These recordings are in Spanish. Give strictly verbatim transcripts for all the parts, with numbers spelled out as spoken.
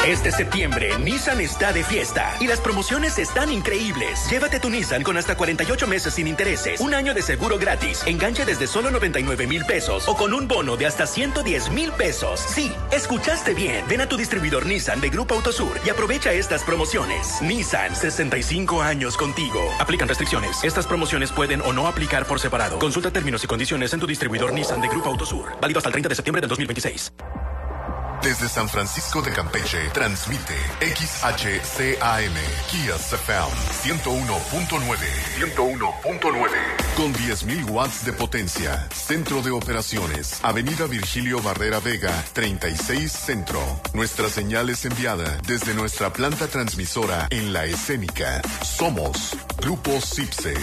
Este septiembre, Nissan está de fiesta y las promociones están increíbles. Llévate tu Nissan con hasta cuarenta y ocho meses sin intereses, un año de seguro gratis, enganche desde solo noventa y nueve mil pesos o con un bono de hasta ciento diez mil pesos. Sí, escuchaste bien. Ven a tu distribuidor Nissan de Grupo Autosur y aprovecha estas promociones. Nissan, sesenta y cinco años contigo. Aplican restricciones. Estas promociones pueden o no aplicar por separado. Consulta términos y condiciones en tu distribuidor Nissan de Grupo Autosur. Válido hasta el treinta de septiembre del dos mil veintiséis. Desde San Francisco de Campeche, transmite X H C A M, Kias F M, ciento uno punto nueve. ciento uno punto nueve. Con diez mil watts de potencia. Centro de operaciones. Avenida Virgilio Barrera Vega, treinta y seis Centro. Nuestra señal es enviada desde nuestra planta transmisora en La Escénica. Somos Grupo CIPSE.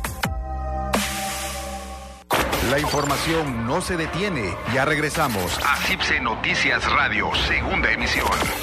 La información no se detiene. Ya regresamos a CIPSE Noticias Radio, segunda emisión.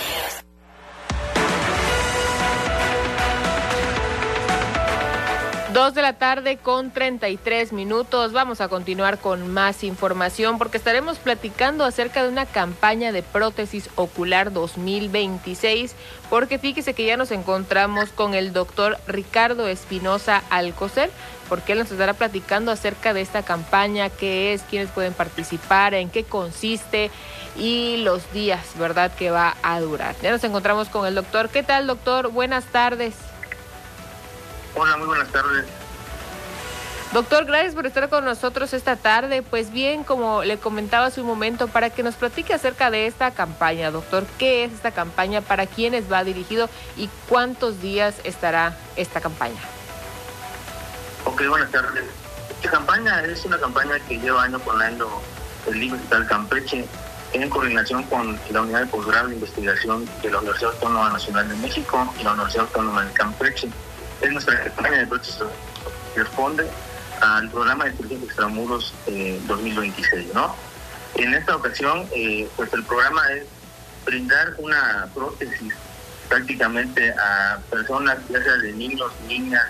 Dos de la tarde con treinta y tres minutos. Vamos a continuar con más información porque estaremos platicando acerca de una campaña de prótesis ocular dos mil veintiséis, porque fíjese que ya nos encontramos con el doctor Ricardo Espinosa Alcocer, porque él nos estará platicando acerca de esta campaña, qué es, quiénes pueden participar, en qué consiste y los días, ¿verdad?, que va a durar. Ya nos encontramos con el doctor. ¿Qué tal, doctor? Buenas tardes. Hola, muy buenas tardes. Doctor, gracias por estar con nosotros esta tarde. Pues bien, como le comentaba hace un momento, para que nos platique acerca de esta campaña, doctor, ¿qué es esta campaña? ¿Para quiénes va dirigido? ¿Y cuántos días estará esta campaña? Ok, buenas tardes. Esta campaña es una campaña que lleva año con año el I M S S Hospital Campeche, en coordinación con la Unidad de Posgrado de Investigación de la Universidad Autónoma Nacional de México y la Universidad Autónoma de Campeche. Es nuestra campaña de prótesis que responde al programa de Cirugía Extramuros eh, dos mil veintiséis, ¿no? En esta ocasión, eh, pues el programa es brindar una prótesis prácticamente a personas, ya sea de niños, niñas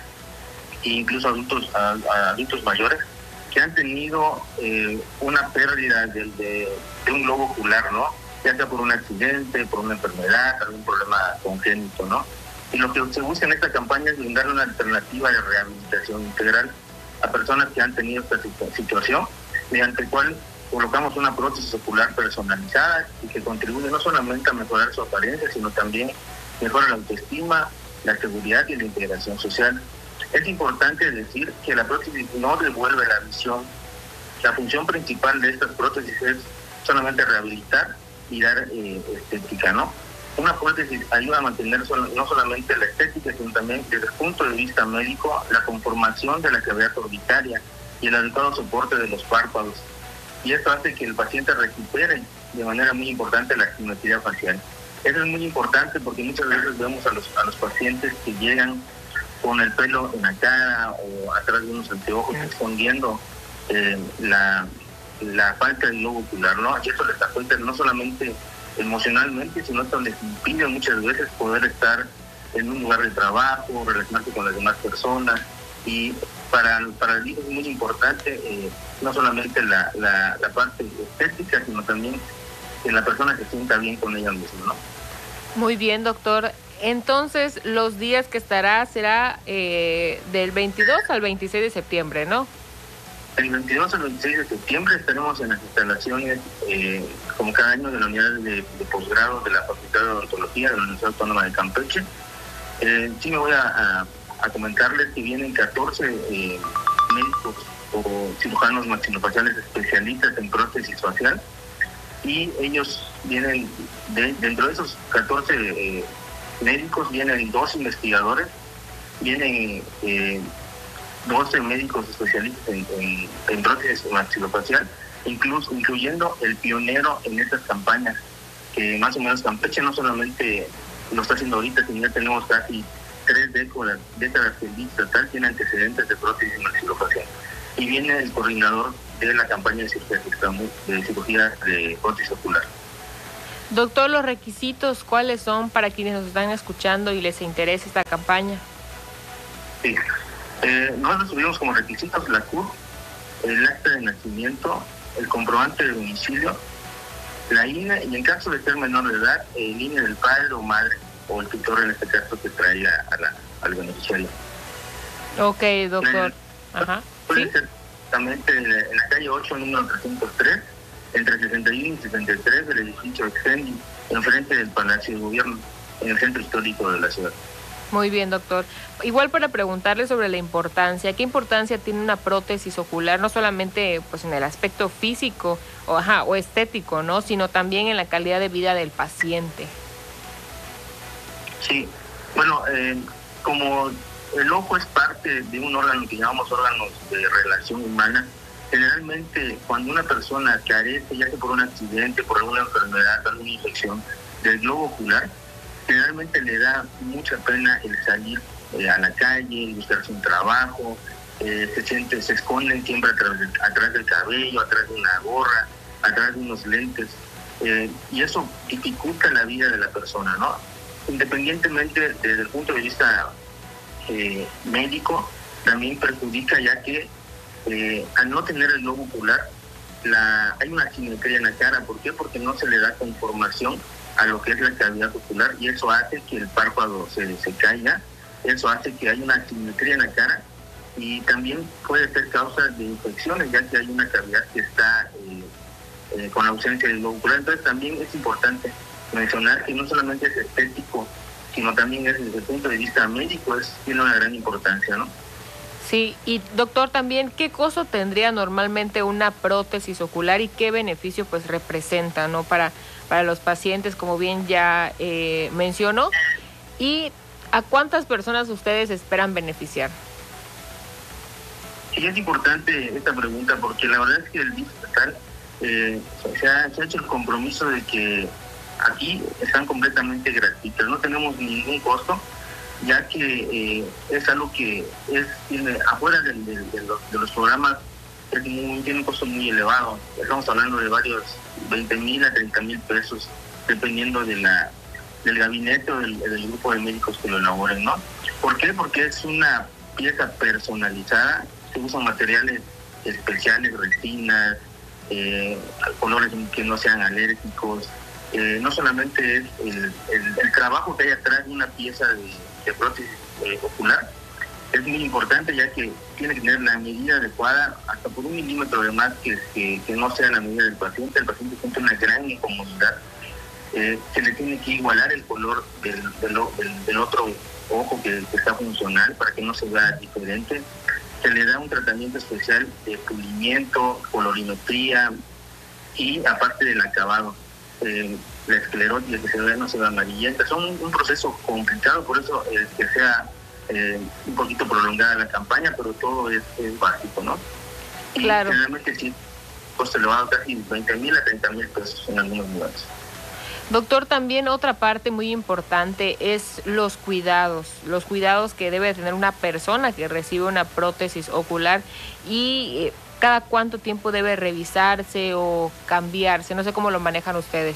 e incluso adultos, a, a adultos mayores que han tenido eh, una pérdida de, de, de un globo ocular, ¿no? Ya sea por un accidente, por una enfermedad, algún problema congénito, ¿no? Y lo que se busca en esta campaña es brindar una alternativa de rehabilitación integral a personas que han tenido esta situación, mediante el cual colocamos una prótesis ocular personalizada y que contribuye no solamente a mejorar su apariencia, sino también mejora la autoestima, la seguridad y la integración social. Es importante decir que la prótesis no devuelve la visión. La función principal de estas prótesis es solamente rehabilitar y dar eh, estética, ¿no? Una prótesis ayuda a mantener sol, no solamente la estética, sino también desde el punto de vista médico, la conformación de la cavidad orbitaria y el adecuado soporte de los párpados. Y esto hace que el paciente recupere de manera muy importante la simetría facial. Eso es muy importante porque muchas veces vemos a los, a los pacientes que llegan con el pelo en la cara o atrás de unos anteojos, escondiendo eh, la, la falta de globo ocular, ¿no? Y eso les afecta no solamente emocionalmente, sino que les impide muchas veces poder estar en un lugar de trabajo, relacionarse con las demás personas. Y para, para el hijo es muy importante eh, no solamente la, la, la parte estética, sino también que la persona se sienta bien con ella misma, ¿no? Muy bien, doctor. Entonces, los días que estará será eh, del veintidós al veintiséis de septiembre, ¿no? El veintidós al veintiséis de septiembre estaremos en las instalaciones, eh, como cada año, de la unidad de, de posgrado de la Facultad de Odontología de la Universidad Autónoma de Campeche. Eh, sí me voy a, a, a comentarles que vienen catorce eh, médicos o cirujanos maxilofaciales especialistas en prótesis facial, y ellos vienen, de, dentro de esos catorce eh, médicos vienen dos investigadores, vienen eh, doce médicos especialistas en, en, en prótesis maxilofacial, incluso incluyendo el pionero en estas campañas, que más o menos Campeche no solamente lo está haciendo ahorita, sino ya tenemos casi tres décadas, décadas que el estatal tiene antecedentes de prótesis maxilofacial. Y viene el coordinador de la campaña de cirugía de, cirugía de prótesis ocular. Doctor, los requisitos, ¿cuáles son para quienes nos están escuchando y les interesa esta campaña? Sí. Eh, nosotros tuvimos como requisitos la C U R, el acta de nacimiento, el comprobante de domicilio la I N E, y en caso de ser menor de edad, el I N E del padre o madre, o el tutor en este caso que traiga a la, al beneficiario. Ok, doctor. La, Ajá. Puede ¿Sí? ser exactamente en la, en la calle ocho, número trescientos tres, entre sesenta y uno y sesenta y tres del edificio Extendi, enfrente del Palacio de Gobierno, en el centro histórico de la ciudad. Muy bien, doctor. Igual para preguntarle sobre la importancia, ¿qué importancia tiene una prótesis ocular? No solamente pues en el aspecto físico o, ajá, o estético, ¿no? Sino también en la calidad de vida del paciente. Sí, bueno, eh, como el ojo es parte de un órgano que llamamos órganos de relación humana, generalmente cuando una persona carece, ya sea por un accidente, por alguna enfermedad, alguna infección del globo ocular, generalmente le da mucha pena el salir eh, a la calle, el buscarse un trabajo, eh, se siente, se esconden siempre atrás, de, atrás del cabello, atrás de una gorra, atrás de unos lentes, eh, y eso dificulta la vida de la persona, ¿no? Independientemente desde el punto de vista eh, médico, también perjudica, ya que eh, al no tener el globo ocular, la, hay una asimetría en la cara. ¿Por qué? Porque no se le da conformación a lo que es la cavidad ocular, y eso hace que el párpado se, se caiga, eso hace que haya una asimetría en la cara, y también puede ser causa de infecciones, ya que hay una cavidad que está eh, eh, con ausencia del globo ocular. Entonces también es importante mencionar que no solamente es estético, sino también es desde el punto de vista médico, es, tiene una gran importancia, ¿no? Sí, y doctor, también, ¿qué costo tendría normalmente una prótesis ocular y qué beneficio pues representa, ¿no? Para, para los pacientes, como bien ya eh, mencionó, y ¿a cuántas personas ustedes esperan beneficiar? Sí, es importante esta pregunta, porque la verdad es que el D I F estatal eh, se, ha, se ha hecho el compromiso de que aquí están completamente gratuitas, no tenemos ningún costo, ya que eh, es algo que es tiene, afuera de, de, de, los, de los programas, es muy, tiene un costo muy elevado. Estamos hablando de varios veinte mil a treinta mil pesos, dependiendo de la del gabinete o del, del grupo de médicos que lo elaboren, ¿no? ¿Por qué? Porque es una pieza personalizada, se usan materiales especiales, resinas, eh, colores que no sean alérgicos. Eh, no solamente es el, el, el trabajo que hay atrás de una pieza de, de prótesis eh, ocular, es muy importante, ya que tiene que tener la medida adecuada, hasta por un milímetro de más que, que, que no sea la medida del paciente. El paciente siente una gran incomodidad, eh, se le tiene que igualar el color del, del, del, del otro ojo que, que está funcional para que no se vea diferente. Se le da un tratamiento especial de pulimiento, colorimetría y aparte del acabado. Eh, la esclerosis que se ve no se ve amarillenta. Son un, un proceso complicado, por eso eh, que sea eh, un poquito prolongada la campaña, pero todo es, es básico, ¿no? Y claro, generalmente sí, costo elevado, casi veinte mil a treinta mil pesos en algunos lugares. Doctor, también otra parte muy importante es los cuidados, los cuidados que debe tener una persona que recibe una prótesis ocular, y eh, cada cuánto tiempo debe revisarse o cambiarse, no sé cómo lo manejan ustedes.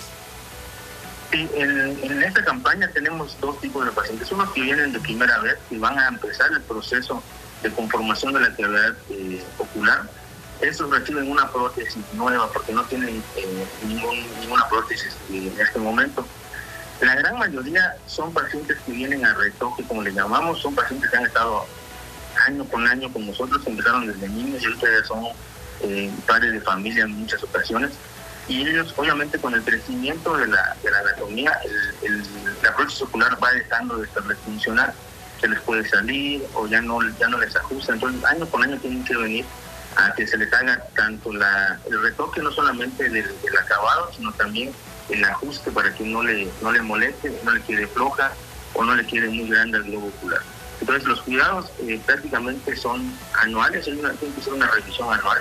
Sí, en, en esta campaña tenemos dos tipos de pacientes, unos que vienen de primera vez, que van a empezar el proceso de conformación de la cavidad eh, ocular. Estos reciben una prótesis nueva porque no tienen eh, ningún, ninguna prótesis en este momento. La gran mayoría son pacientes que vienen a retoque, como les llamamos, son pacientes que han estado año con año con nosotros, empezaron desde niños y ahorita ya son eh, padres de familia en muchas ocasiones. Y ellos, obviamente, con el crecimiento de la, de la anatomía, el, el, la prótesis ocular va dejando de ser funcional, se les puede salir o ya no, ya no les ajusta. Entonces, año con año tienen que venir a que se les haga tanto la, el retoque, no solamente del, del acabado, sino también el ajuste para que no le, no le moleste, no le quede floja o no le quede muy grande el globo ocular. Entonces los cuidados eh, prácticamente son anuales, hay una, tiene que ser una revisión anual,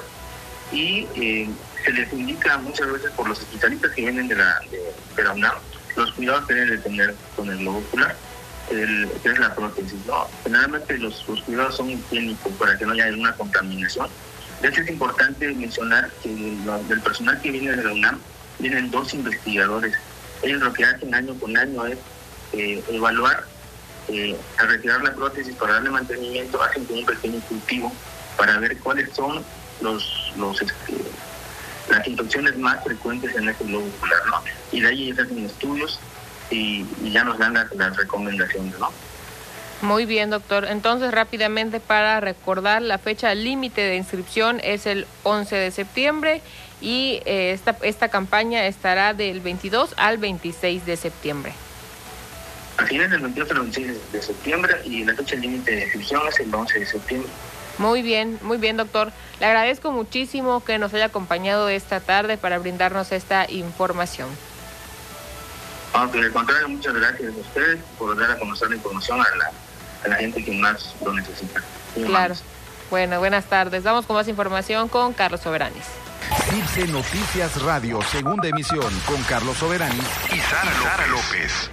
y eh, se les indica muchas veces por los especialistas que vienen de la, de, de la UNAM los cuidados que deben de tener con el globo ocular, el, que es la prótesis, ¿no? Generalmente los, los cuidados son higiénicos para que no haya una contaminación. De hecho es importante mencionar que lo, del personal que viene de la UNAM vienen dos investigadores. Ellos lo que hacen año con año es eh, evaluar, eh, al retirar la prótesis para darle mantenimiento, hacen como un pequeño cultivo para ver cuáles son los, los este, las infecciones más frecuentes en este globo ocular, ¿no? Y de ahí se hacen estudios y, y ya nos dan las, las recomendaciones, ¿no? Muy bien, doctor. Entonces, rápidamente para recordar, la fecha límite de inscripción es el once de septiembre y eh, esta, esta campaña estará del veintidós al veintiséis de septiembre. Así es, del veintidós al veintiséis de septiembre y la fecha límite de inscripción es el once de septiembre. Muy bien, muy bien, doctor. Le agradezco muchísimo que nos haya acompañado esta tarde para brindarnos esta información. Aunque al contrario, muchas gracias a ustedes por dar a conocer la información a la, a la gente que más lo necesita. Claro. Bueno, buenas tardes. Vamos con más información con Carlos Soberanis. Cipse Noticias Radio, segunda emisión, con Carlos Soberanis y Sara, Sara López.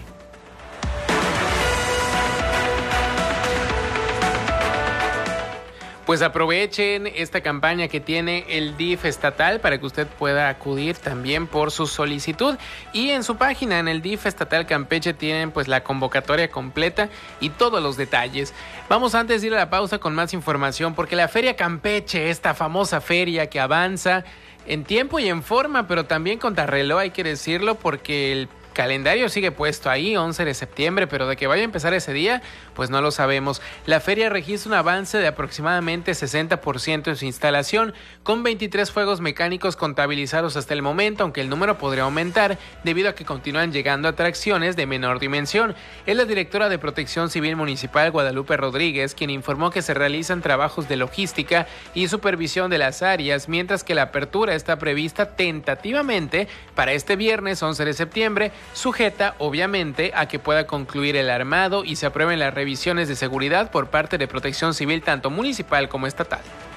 Pues aprovechen esta campaña que tiene el D I F estatal para que usted pueda acudir también por su solicitud. Y en su página, en el D I F estatal Campeche, tienen pues la convocatoria completa y todos los detalles. Vamos antes de ir a la pausa con más información, porque la Feria Campeche, esta famosa feria que avanza en tiempo y en forma, pero también contrarreloj, hay que decirlo, porque el calendario sigue puesto ahí, once de septiembre, pero de que vaya a empezar ese día, pues no lo sabemos. La feria registra un avance de aproximadamente sesenta por ciento en su instalación, con veintitrés juegos mecánicos contabilizados hasta el momento, aunque el número podría aumentar debido a que continúan llegando atracciones de menor dimensión. Es la directora de Protección Civil Municipal, Guadalupe Rodríguez, quien informó que se realizan trabajos de logística y supervisión de las áreas, mientras que la apertura está prevista tentativamente para este viernes once de septiembre, sujeta obviamente a que pueda concluir el armado y se aprueben las revisiones de seguridad por parte de Protección Civil tanto municipal como estatal.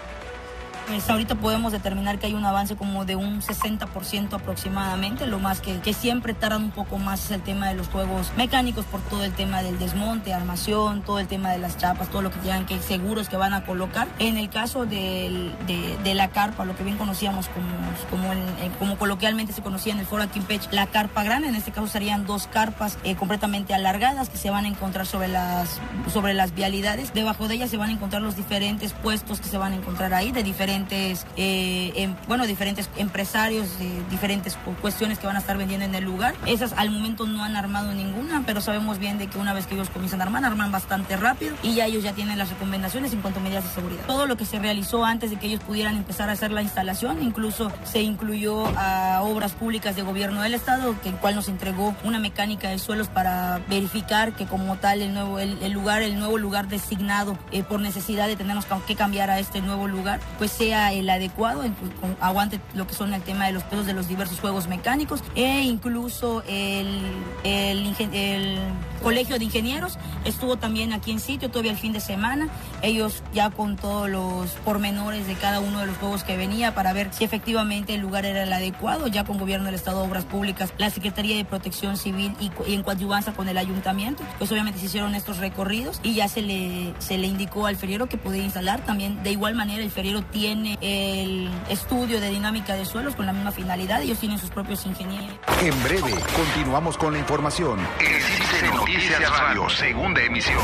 Pues ahorita podemos determinar que hay un avance como de un sesenta por ciento aproximadamente, lo más que, que siempre tardan un poco más es el tema de los juegos mecánicos por todo el tema del desmonte, armación, todo el tema de las chapas, todo lo que tengan que seguros que van a colocar. En el caso del, de, de la carpa, lo que bien conocíamos como, como, el, como coloquialmente se conocía en el foro aquí en Campeche, la carpa grande, en este caso serían dos carpas eh, completamente alargadas que se van a encontrar sobre las, sobre las vialidades. Debajo de ellas se van a encontrar los diferentes puestos que se van a encontrar ahí de diferentes diferentes, eh, em, bueno, diferentes empresarios, de diferentes cuestiones que van a estar vendiendo en el lugar. Esas al momento no han armado ninguna, pero sabemos bien de que una vez que ellos comienzan a armar, arman bastante rápido y ya ellos ya tienen las recomendaciones en cuanto a medidas de seguridad. Todo lo que se realizó antes de que ellos pudieran empezar a hacer la instalación, incluso se incluyó a obras públicas de gobierno del estado, que el cual nos entregó una mecánica de suelos para verificar que como tal el nuevo el, el lugar, el nuevo lugar designado eh, por necesidad de tenernos que cambiar a este nuevo lugar, pues sea el adecuado, aguante lo que son el tema de los pesos de los diversos juegos mecánicos e incluso el, el, el Colegio de Ingenieros estuvo también aquí en sitio todavía el fin de semana, ellos ya con todos los pormenores de cada uno de los juegos que venía para ver si efectivamente el lugar era el adecuado, ya con gobierno del estado, obras públicas, la Secretaría de Protección Civil y, y en coadyuvanza con el ayuntamiento, pues obviamente se hicieron estos recorridos y ya se le, se le indicó al feriero que podía instalar. También de igual manera el feriero tiene el estudio de dinámica de suelos con la misma finalidad, ellos tienen sus propios ingenieros. En breve continuamos con la información. Cipse Noticias Radio, segunda emisión.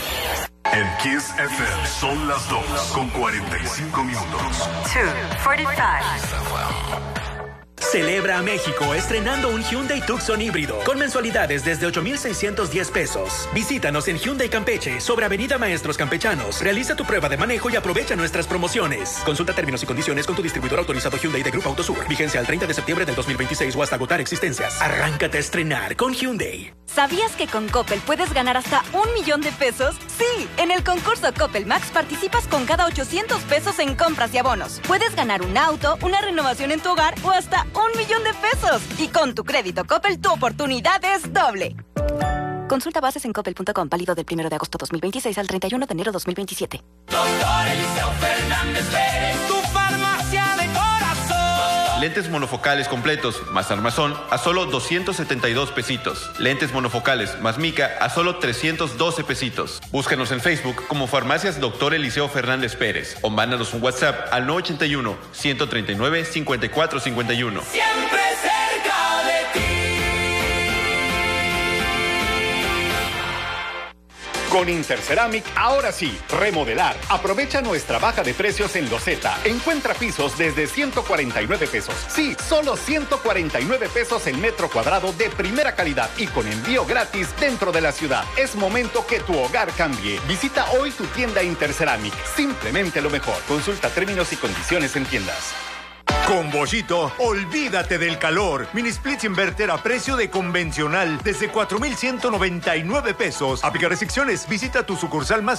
En Kiss F M son las dos con cuarenta y cinco minutos. dos cuarenta y cinco. Celebra a México estrenando un Hyundai Tucson híbrido con mensualidades desde ocho mil seiscientos diez pesos. Visítanos en Hyundai Campeche sobre Avenida Maestros Campechanos. Realiza tu prueba de manejo y aprovecha nuestras promociones. Consulta términos y condiciones con tu distribuidor autorizado Hyundai de Grupo Autosur. Vigencia al treinta de septiembre del dos mil veintiséis o hasta agotar existencias. Arráncate a estrenar con Hyundai. ¿Sabías que con Coppel puedes ganar hasta un millón de pesos? Sí, en el concurso Coppel Max participas con cada ochocientos pesos en compras y abonos. Puedes ganar un auto, una renovación en tu hogar o hasta un millón de pesos. Y con tu crédito Coppel, tu oportunidad es doble. Consulta bases en coppel punto com, válido del primero de agosto dos mil veintiséis al treinta y uno de enero dos mil veintisiete. Doctor Eliseo Fernández Pérez, tu farmacia de corazón. Lentes monofocales completos más armazón a solo doscientos setenta y dos pesitos. Lentes monofocales más mica a solo trescientos doce pesitos. Búscanos en Facebook como Farmacias Doctor Eliseo Fernández Pérez o mándanos un WhatsApp al nueve ocho uno, uno tres nueve, cinco cuatro cinco uno. Siempre cerca de ti. Con Interceramic, ahora sí, remodelar. Aprovecha nuestra baja de precios en Loseta. Encuentra pisos desde ciento cuarenta y nueve pesos. Sí, solo ciento cuarenta y nueve pesos el metro cuadrado de primera calidad y con envío gratis dentro de la ciudad. Es momento que tu hogar cambie. Visita hoy tu tienda Interceramic. Simplemente lo mejor. Consulta términos y condiciones en tiendas. Con Boschito, olvídate del calor. Mini splits inverter a precio de convencional desde cuatro mil ciento noventa y nueve pesos. Aplica restricciones. Visita tu sucursal más